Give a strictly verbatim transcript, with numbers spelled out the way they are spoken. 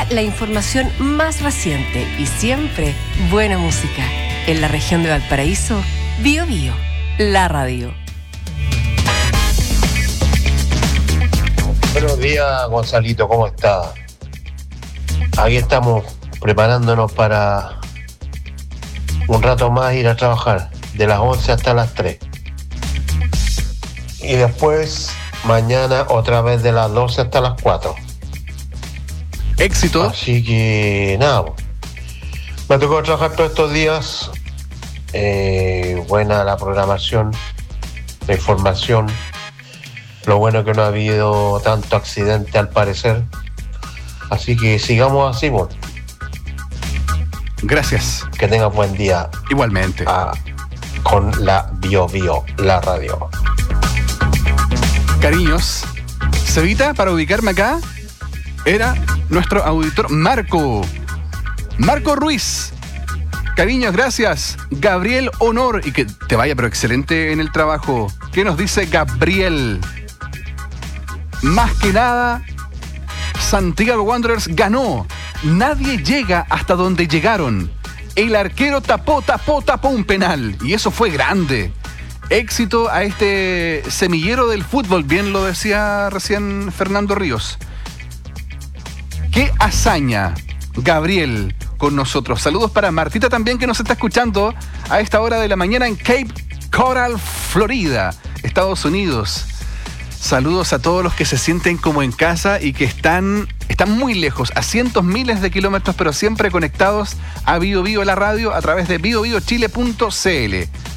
llega la información más reciente y siempre buena música. En la región de Valparaíso, Bio Bio, la radio. Buenos días, Gonzalito, ¿cómo está? Aquí estamos preparándonos para un rato más ir a trabajar, de las once hasta las tres. Y después, mañana, otra vez de las doce hasta las cuatro. Éxito. Así que, nada, me tocó trabajar todos estos días. Eh, buena la programación, la información. Lo bueno que no ha habido tanto accidente al parecer. Así que sigamos así, pues. Gracias. Que tengas buen día. Igualmente. Ah, con la Bio Bio, la radio. Cariños. Cevita, para ubicarme acá, era nuestro auditor Marco. Marco Ruiz. Cariños, gracias. Gabriel Honor. Y que te vaya, pero excelente en el trabajo. ¿Qué nos dice Gabriel? Más que nada, Santiago Wanderers ganó. Nadie llega hasta donde llegaron. El arquero tapó, tapó, tapó un penal. Y eso fue grande. Éxito a este semillero del fútbol. Bien lo decía recién Fernando Ríos. Qué hazaña, Gabriel, con nosotros. Saludos para Martita también, que nos está escuchando a esta hora de la mañana en Cape Coral, Florida, Estados Unidos. Saludos a todos los que se sienten como en casa y que están, están muy lejos, a cientos miles de kilómetros, pero siempre conectados a Bio Bio, la radio, a través de bio bio chile punto c l.